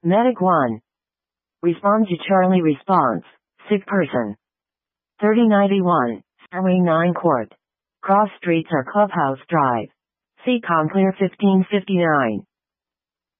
Medic 1. Respond to Charlie response. Sick person. 3091, Starwing 9 Court. Cross Streets or Clubhouse Drive. C. Conclear 1559.